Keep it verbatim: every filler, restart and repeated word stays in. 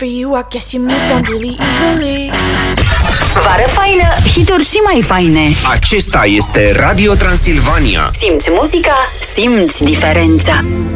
for you, I guess you moved on really easily. Vară faină, hituri și mai faine. Acesta este Radio Transilvania. Simți muzica, simți diferența.